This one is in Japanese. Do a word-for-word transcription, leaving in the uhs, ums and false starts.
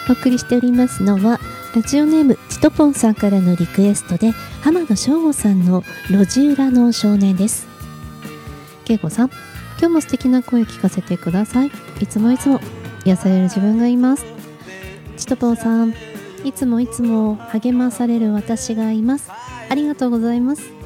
お送りしておりますのはラジオネームちとぽんさんからのリクエストで浜野翔吾さんの路地裏の少年です。けいこさん、今日も素敵な声聞かせてください。いつもいつも癒される自分がいます。ちとぽんさん、いつもいつも励まされる私がいます。ありがとうございます。